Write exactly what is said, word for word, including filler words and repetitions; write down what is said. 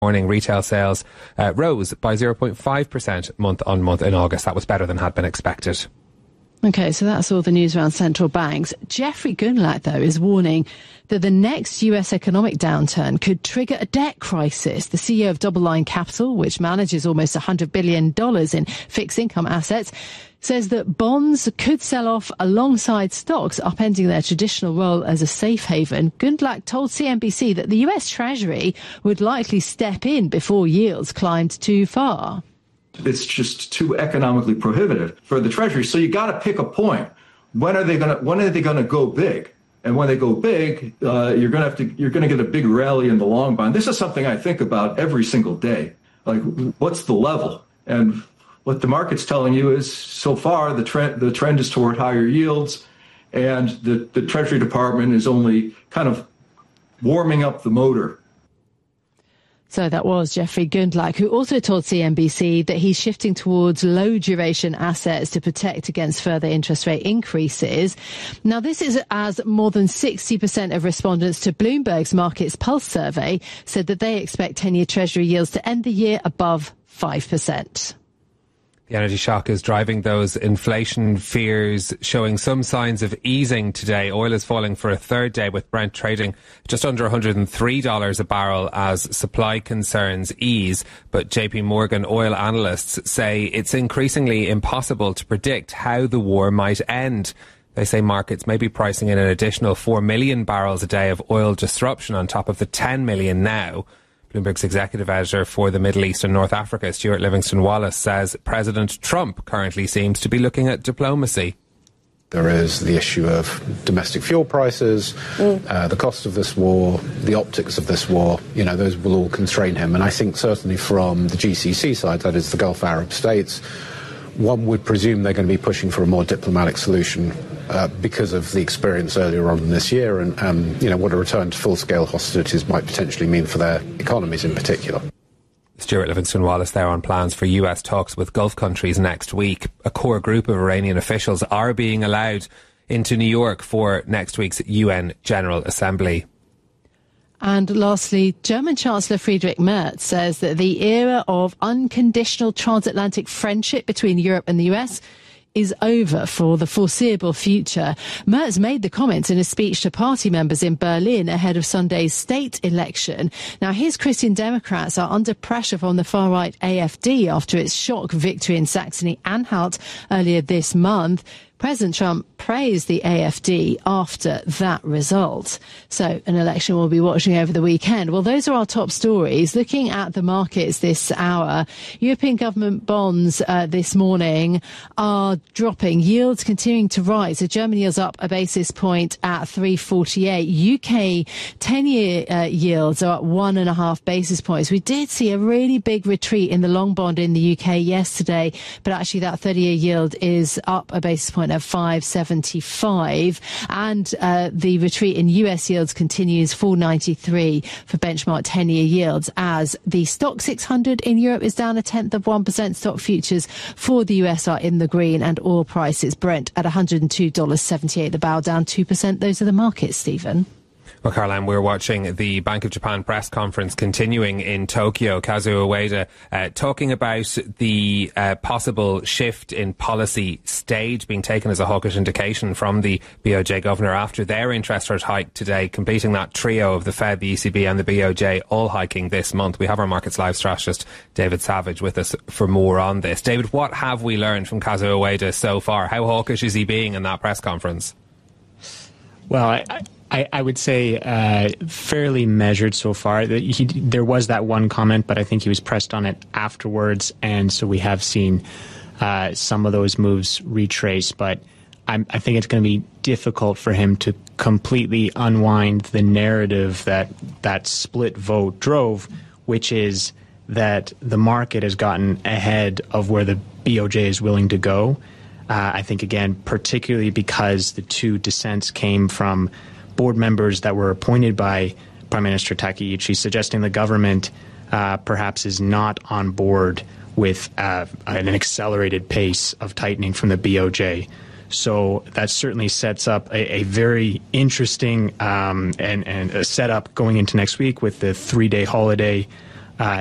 morning, retail sales uh, rose by zero point five percent month on month in August. That was better than had been expected. OK, so that's all the news around central banks. Jeffrey Gundlach, though, is warning that the next U S economic downturn could trigger a debt crisis. The C E O of Double Line Capital, which manages almost one hundred billion dollars in fixed income assets, says that bonds could sell off alongside stocks, upending their traditional role as a safe haven. Gundlach told C N B C that the U S Treasury would likely step in before yields climbed too far. It's just too economically prohibitive for the Treasury. So you got to pick a point. When are they going to? When are they going to go big? And when they go big, uh, you're going to have to. You're going to get a big rally in the long bond. This is something I think about every single day. Like, what's the level? And what the market's telling you is, so far the trend the trend is toward higher yields, and the the Treasury Department is only kind of warming up the motor. So that was Jeffrey Gundlach, who also told C N B C that he's shifting towards low duration assets to protect against further interest rate increases. Now, this is as more than sixty percent of respondents to Bloomberg's Markets Pulse survey said that they expect ten-year Treasury yields to end the year above five percent. The energy shock is driving those inflation fears, showing some signs of easing today. Oil is falling for a third day, with Brent trading just under one hundred three dollars a barrel as supply concerns ease. But J P Morgan oil analysts say it's increasingly impossible to predict how the war might end. They say markets may be pricing in an additional four million barrels a day of oil disruption on top of the ten million now. Bloomberg's executive editor for the Middle East and North Africa, Stuart Livingston-Wallace, says President Trump currently seems to be looking at diplomacy. There is the issue of domestic fuel prices, mm. uh, the cost of this war, the optics of this war. You know, those will all constrain him. And I think certainly from the G C C side, that is the Gulf Arab states, one would presume they're going to be pushing for a more diplomatic solution uh, because of the experience earlier on in this year and, um, you know, what a return to full-scale hostilities might potentially mean for their economies in particular. Stuart Livingston-Wallace there on plans for U S talks with Gulf countries next week. A core group of Iranian officials are being allowed into New York for next week's U N General Assembly. And lastly, German Chancellor Friedrich Merz says that the era of unconditional transatlantic friendship between Europe and the U S is over for the foreseeable future. Merz made the comments in a speech to party members in Berlin ahead of Sunday's state election. Now, his Christian Democrats are under pressure from the far-right A F D after its shock victory in Saxony-Anhalt earlier this month. President Trump praised the A F D after that result. So an election we'll be watching over the weekend. Well, those are our top stories. Looking at the markets this hour, European government bonds uh, this morning are dropping. Yields continuing to rise. So Germany is up a basis point at three forty-eight. U K ten-year uh, yields are up one and a half basis points. We did see a really big retreat in the long bond in the U K yesterday, but actually that thirty-year yield is up a basis point of five seventy-five, and uh, the retreat in U S yields continues, four ninety-three for benchmark ten-year yields, as the stock six hundred in Europe is down a tenth of one percent. Stock futures for the U S are in the green, and oil prices Brent at one hundred two dollars seventy-eight the barrel, down two percent. Those are the markets, Stephen. Well, Caroline, we're watching the Bank of Japan press conference continuing in Tokyo. Kazuo Ueda uh, talking about the uh, possible shift in policy stage being taken as a hawkish indication from the B O J governor after their interest rate hike today, completing that trio of the Fed, the E C B and the B O J all hiking this month. We have our Markets Live strategist David Savage with us for more on this. David, what have we learned from Kazuo Ueda so far? How hawkish is he being in that press conference? Well, I... I I, I would say uh, fairly measured so far. He, there was that one comment, but I think he was pressed on it afterwards, and so we have seen uh, some of those moves retrace. But I'm, I think it's going to be difficult for him to completely unwind the narrative that that split vote drove, which is that the market has gotten ahead of where the B O J is willing to go. Uh, I think, again, particularly because the two dissents came from board members that were appointed by Prime Minister Takeuchi, suggesting the government uh, perhaps is not on board with uh, an accelerated pace of tightening from the B O J. So that certainly sets up a, a very interesting um, and, and a setup going into next week with the three-day holiday